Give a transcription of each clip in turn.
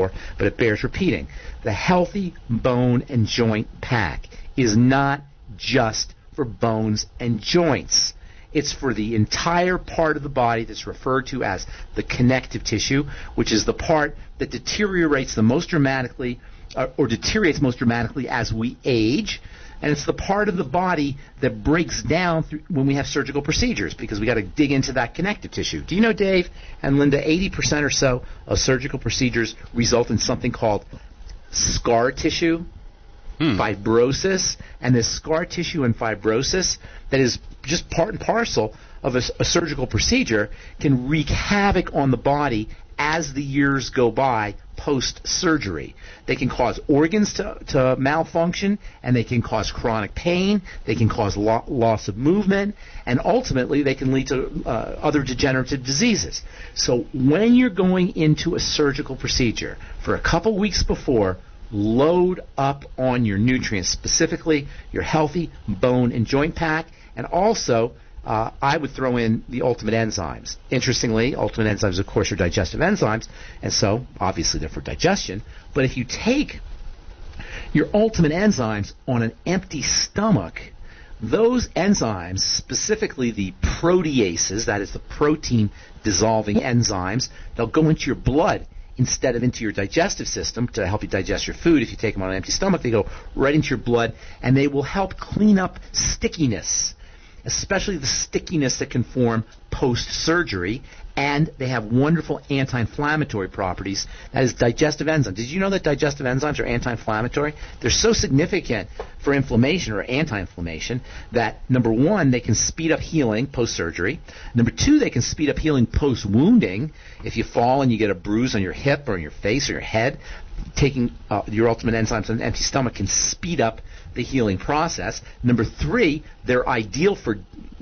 but it bears repeating. The Healthy Bone and Joint Pack is not just for bones and joints. It's for the entire part of the body that's referred to as the connective tissue, which is the part that deteriorates the most dramatically, or deteriorates most dramatically as we age. And it's the part of the body that breaks down when we have surgical procedures, because we got to dig into that connective tissue. Do you know, Dave and Linda, 80% or so of surgical procedures result in something called scar tissue, fibrosis, and this scar tissue and fibrosis that is just part and parcel of a surgical procedure can wreak havoc on the body as the years go by post-surgery. They can cause organs to malfunction, and they can cause chronic pain, they can cause loss of movement, and ultimately they can lead to other degenerative diseases. So when you're going into a surgical procedure, for a couple weeks before, load up on your nutrients, specifically your Healthy Bone and Joint Pack, and also I would throw in the Ultimate Enzymes. Interestingly, Ultimate Enzymes, of course, are digestive enzymes, and so obviously they're for digestion. But if you take your Ultimate Enzymes on an empty stomach, those enzymes, specifically the proteases, that is the protein-dissolving enzymes, they'll go into your blood instead of into your digestive system to help you digest your food. If you take them on an empty stomach, they go right into your blood, and they will help clean up stickiness, especially the stickiness that can form post-surgery, and they have wonderful anti-inflammatory properties. That is digestive enzymes. Did you know that digestive enzymes are anti-inflammatory? They're so significant for inflammation or anti-inflammation that, number one, they can speed up healing post-surgery. Number two, they can speed up healing post-wounding. If you fall and you get a bruise on your hip or on your face or your head, taking your Ultimate Enzymes on an empty stomach can speed up the healing process. Number three, they're ideal for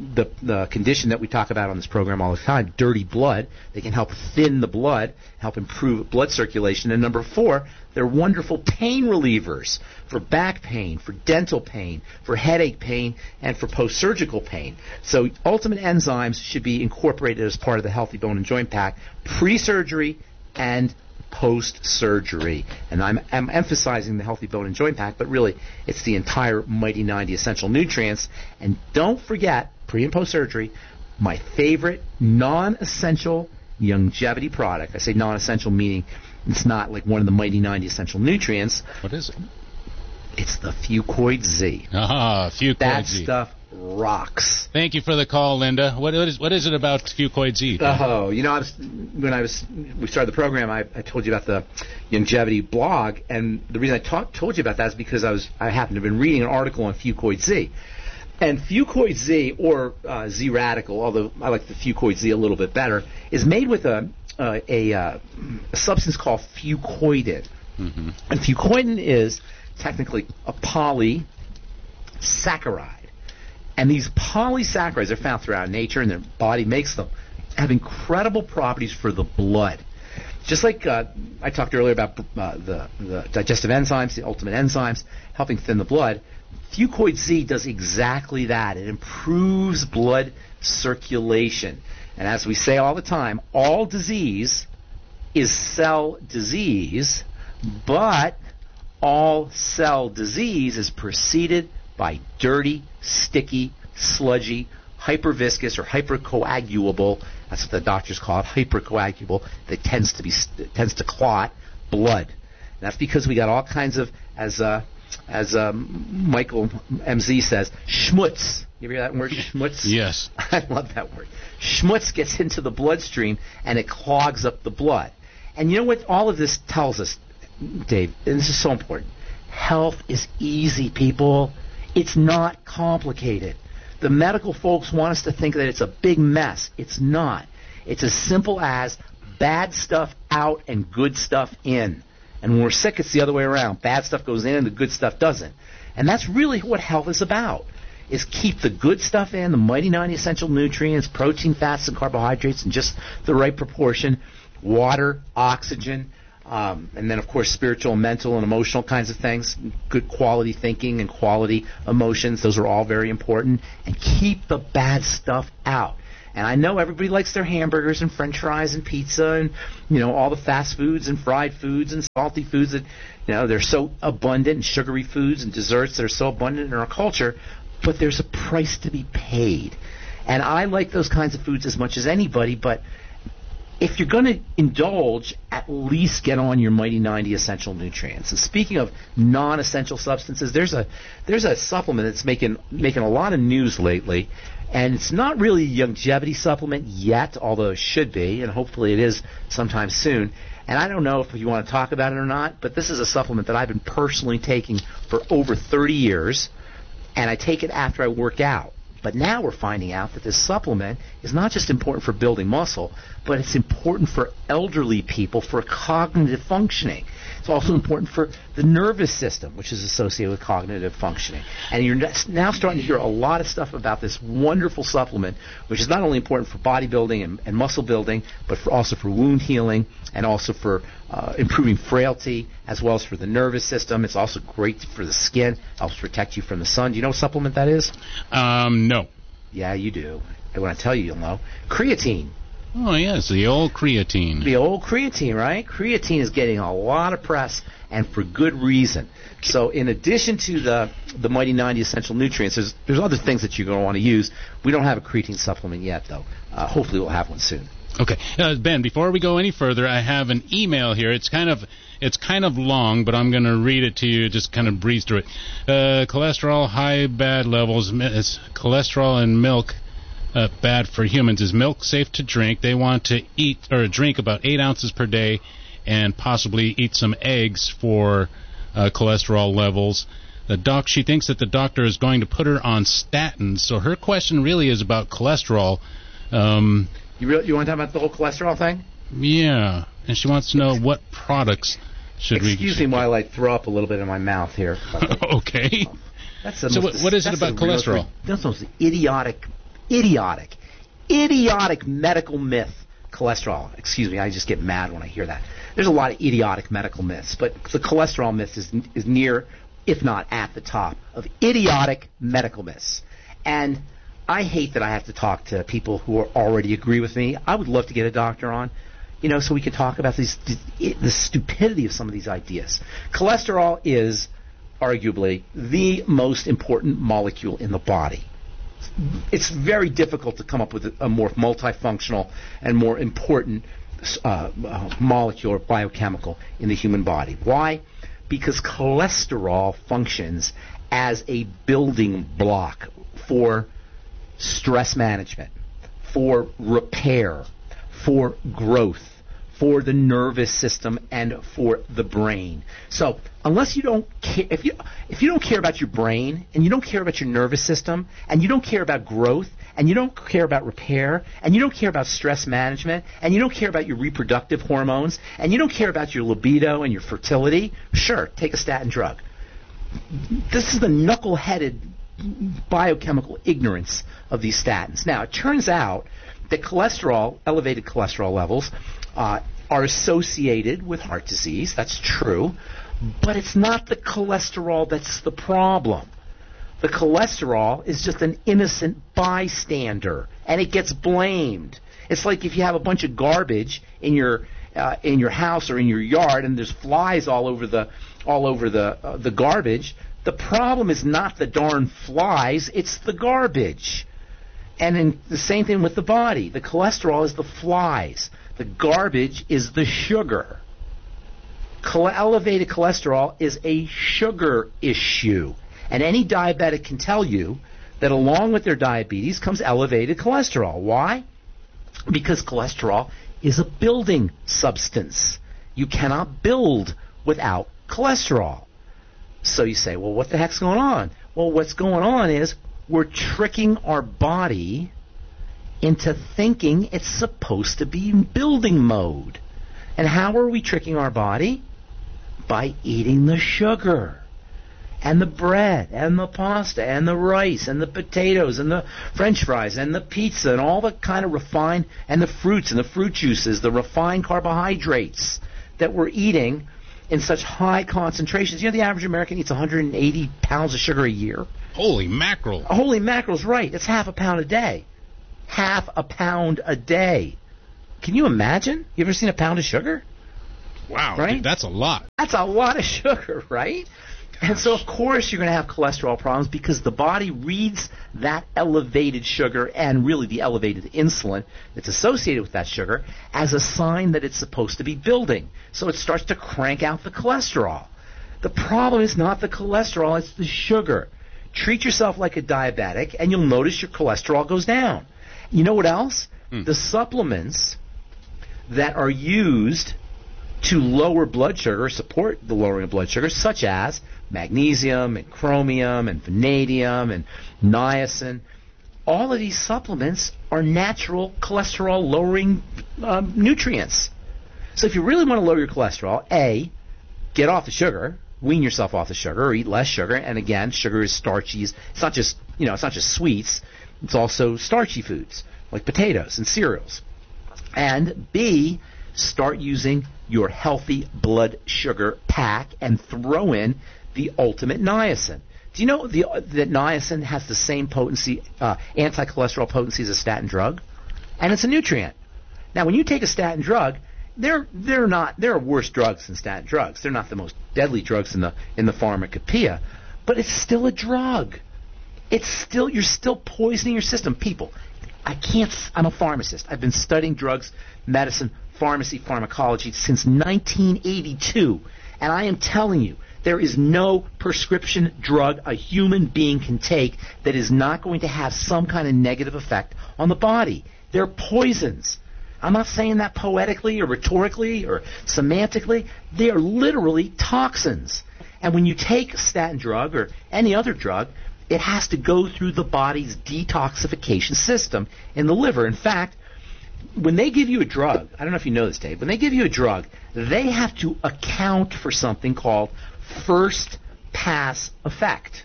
the condition that we talk about on this program all the time, dirty blood. They can help thin the blood, help improve blood circulation. And number four, they're wonderful pain relievers for back pain, for dental pain, for headache pain, and for post-surgical pain. So Ultimate Enzymes should be incorporated as part of the Healthy Bone and Joint Pack pre-surgery and post-surgery. And I'm emphasizing the Healthy Bone and Joint Pack, but really it's the entire Mighty 90 Essential Nutrients. And don't forget, pre- and post-surgery, my favorite non-essential longevity product. I say non-essential meaning it's not like one of the Mighty 90 Essential Nutrients. What is it? It's the Fucoid Z. Fucoid that Z. That stuff rocks. Thank you for the call, Linda. What is it about Fucoid Z? Oh, you know, we started the program, I told you about the longevity blog, and the reason I told you about that is because I happened to have been reading an article on Fucoid Z. And Fucoid Z, or Z Radical, although I like the Fucoid Z a little bit better, is made with a substance called fucoidin. Mm-hmm. And fucoidin is technically a polysaccharide. And these polysaccharides are found throughout nature, and the body makes them, have incredible properties for the blood. Just like I talked earlier about the digestive enzymes, the Ultimate Enzymes, helping thin the blood, Fucoid Z does exactly that. It improves blood circulation. And as we say all the time, all disease is cell disease, but all cell disease is preceded by dirty, sticky, sludgy, hyperviscous or hypercoagulable, that's what the doctors call it, hypercoagulable, that tends to clot blood. And that's because we got all kinds of, as Michael MZ says, schmutz. You ever hear that word, schmutz? Yes. I love that word. Schmutz gets into the bloodstream and it clogs up the blood. And you know what all of this tells us, Dave, and this is so important. Health is easy, people. It's not complicated. The medical folks want us to think that it's a big mess. It's not. It's as simple as bad stuff out and good stuff in. And when we're sick, it's the other way around. Bad stuff goes in and the good stuff doesn't. And that's really what health is about, is keep the good stuff in, the Mighty 90 Essential Nutrients, protein, fats, and carbohydrates in just the right proportion, water, oxygen, and then, of course, spiritual, mental, and emotional kinds of things, good quality thinking and quality emotions. Those are all very important. And keep the bad stuff out. And I know everybody likes their hamburgers and French fries and pizza and all the fast foods and fried foods and salty foods that they're so abundant, and sugary foods and desserts that are so abundant in our culture. But there's a price to be paid, and I like those kinds of foods as much as anybody. But if you're going to indulge, at least get on your Mighty 90 essential nutrients. And speaking of non-essential substances, there's a supplement that's making a lot of news lately, and it's not really a longevity supplement yet, although it should be, and hopefully it is sometime soon. And I don't know if you want to talk about it or not, but this is a supplement that I've been personally taking for over 30 years, and I take it after I work out. But now we're finding out that this supplement is not just important for building muscle, but it's important for elderly people for cognitive functioning. It's also important for the nervous system, which is associated with cognitive functioning. And you're now starting to hear a lot of stuff about this wonderful supplement, which is not only important for bodybuilding and muscle building, but also for wound healing and also for improving frailty, as well as for the nervous system. It's also great for the skin, helps protect you from the sun. Do you know what supplement that is? No. Yeah, you do. And when I tell you, you'll know. Creatine. Oh, yes, the old creatine. The old creatine, right? Creatine is getting a lot of press, and for good reason. So in addition to the Mighty 90 essential nutrients, there's other things that you're going to want to use. We don't have a creatine supplement yet, though. Hopefully we'll have one soon. Okay. Ben, before we go any further, I have an email here. It's kind of long, but I'm going to read it to you, just kind of breeze through it. Cholesterol, high bad levels, cholesterol in milk, bad for humans. Is milk safe to drink? They want to eat or drink about 8 ounces per day and possibly eat some eggs for cholesterol levels. She thinks that the doctor is going to put her on statins. So her question really is about cholesterol. You want to talk about the whole cholesterol thing? Yeah, and she wants to know what products should we... Excuse me while I throw up a little bit in my mouth here. Okay. So what is it about cholesterol? That's the most idiotic medical myth. Cholesterol. Excuse me, I just get mad when I hear that. There's a lot of idiotic medical myths, but the cholesterol myth is near, if not at the top, of idiotic medical myths. And I hate that I have to talk to people who already agree with me. I would love to get a doctor on, so we can talk about the stupidity of some of these ideas. Cholesterol is arguably the most important molecule in the body. It's very difficult to come up with a more multifunctional and more important molecule or biochemical in the human body. Why? Because cholesterol functions as a building block for stress management, for repair, for growth, for the nervous system, and for the brain. So unless you don't care, if you don't care about your brain, and you don't care about your nervous system, and you don't care about growth, and you don't care about repair, and you don't care about stress management, and you don't care about your reproductive hormones, and you don't care about your libido and your fertility, sure, take a statin drug. This is the knuckle-headed biochemical ignorance of these statins. Now, it turns out that elevated cholesterol levels, are associated with heart disease. That's true. But it's not the cholesterol that's the problem. The cholesterol is just an innocent bystander, and it gets blamed. It's like if you have a bunch of garbage in your house or in your yard, and there's flies all over the garbage. The problem is not the darn flies; it's the garbage. And the same thing with the body. The cholesterol is the flies. The garbage is the sugar. Elevated cholesterol is a sugar issue. And any diabetic can tell you that along with their diabetes comes elevated cholesterol. Why? Because cholesterol is a building substance. You cannot build without cholesterol. So you say, well, what the heck's going on? Well, what's going on is we're tricking our body into thinking it's supposed to be in building mode. And how are we tricking our body? By eating the sugar and the bread and the pasta and the rice and the potatoes and the French fries and the pizza and all the kind of refined, and the fruits and the fruit juices, the refined carbohydrates that we're eating in such high concentrations. The average American eats 180 pounds of sugar a year. Holy mackerel. Holy mackerel's right. It's half a pound a day. half a pound a day. Can you imagine? You ever seen a pound of sugar? Wow, right? Dude, that's a lot. That's a lot of sugar, right? Gosh. And so, of course, you're going to have cholesterol problems because the body reads that elevated sugar and really the elevated insulin that's associated with that sugar as a sign that it's supposed to be building. So it starts to crank out the cholesterol. The problem is not the cholesterol, it's the sugar. Treat yourself like a diabetic, and you'll notice your cholesterol goes down. You know what else? The supplements that are used to lower blood sugar, support the lowering of blood sugar, such as magnesium and chromium and vanadium and niacin, all of these supplements are natural cholesterol-lowering nutrients. So if you really want to lower your cholesterol, A, get off the sugar, wean yourself off the sugar, or eat less sugar. And again, sugar is starchy. It's not just sweets. It's also starchy foods like potatoes and cereals. And B, start using your healthy blood sugar pack and throw in the ultimate niacin. Do you know that niacin has the same potency, anti-cholesterol potency as a statin drug? And it's a nutrient. Now, when you take a statin drug, there are worse drugs than statin drugs. They're not the most deadly drugs in the pharmacopoeia, but it's still a drug. You're still poisoning your system. People, I'm a pharmacist. I've been studying drugs, medicine, pharmacy, pharmacology since 1982, and I am telling you, there is no prescription drug a human being can take that is not going to have some kind of negative effect on the body. They're poisons. I'm not saying that poetically or rhetorically or semantically. They are literally toxins. And when you take a statin drug or any other drug, it has to go through the body's detoxification system in the liver. In fact, when they give you a drug, I don't know if you know this, Dave, when they give you a drug, they have to account for something called first pass effect.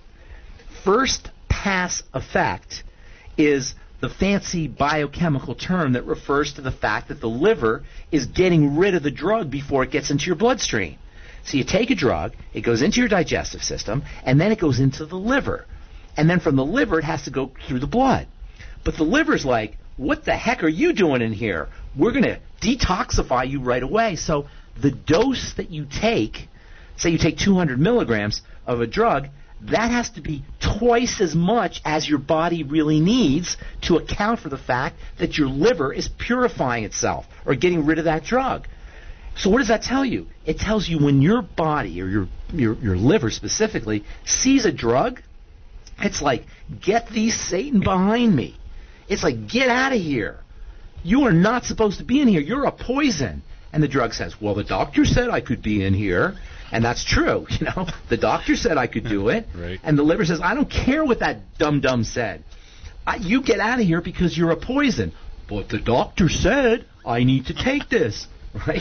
First pass effect is the fancy biochemical term that refers to the fact that the liver is getting rid of the drug before it gets into your bloodstream. So you take a drug, it goes into your digestive system, and then it goes into the liver. And then from the liver, it has to go through the blood. But the liver's like, what the heck are you doing in here? We're going to detoxify you right away. So the dose that you take, say you take 200 milligrams of a drug, that has to be twice as much as your body really needs to account for the fact that your liver is purifying itself or getting rid of that drug. So what does that tell you? It tells you when your body or your liver specifically sees a drug, it's like, get thee Satan behind me. It's like, get out of here. You are not supposed to be in here. You're a poison. And the drug says, well, the doctor said I could be in here. And that's true, The doctor said I could do it. Right. And the liver says, I don't care what that dum-dum said. You get out of here because you're a poison. But the doctor said I need to take this, right?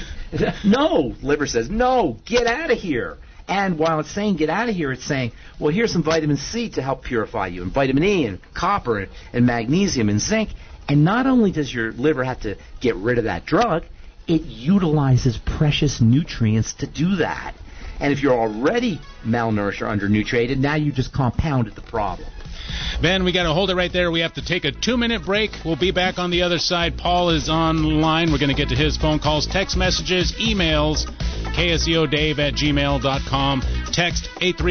No, liver says, no, get out of here. And while it's saying get out of here, it's saying, well, here's some vitamin C to help purify you, and vitamin E, and copper, and magnesium, and zinc. And not only does your liver have to get rid of that drug, it utilizes precious nutrients to do that. And if you're already malnourished or undernutrited, now you just compounded the problem. Ben, we got to hold it right there. We have to take a 2-minute break. We'll be back on the other side. Paul is online. We're going to get to his phone calls, text messages, emails, kseodave@gmail.com. Text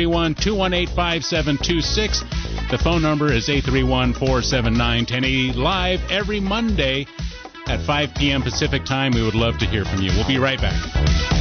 831-218-5726. The phone number is 831-479-1080. Live every Monday at 5 p.m. Pacific time. We would love to hear from you. We'll be right back.